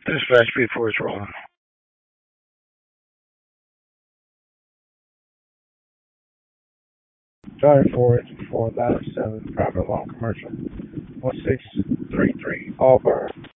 Dispatch before it's rolling. Drive forward 4007, private long commercial. 1633, Auburn.